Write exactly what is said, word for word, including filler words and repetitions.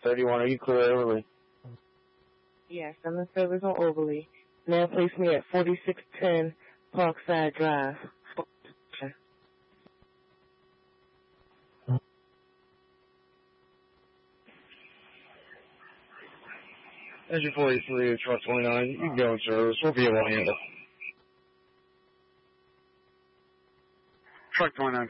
thirty-one. Are you clear, Overly? Yes, I'm in service on Overly. Now place me at forty-six ten Parkside Drive. Engine forty-three, truck twenty-nine. You can go in service. We'll be able to handle. Truck twenty-nine.